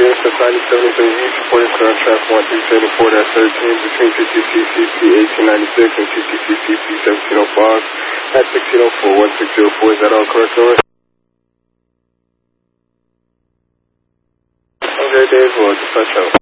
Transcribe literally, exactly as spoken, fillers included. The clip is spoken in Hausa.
Experience the sign seventy-three east, reporting current traffic one three seven four thirteen between T T C C C eighteen ninety-six and T T C C C seventeen oh five at sixteen oh four, one six zero four. Is that all correct, over? Have a great day as well. Just touch out.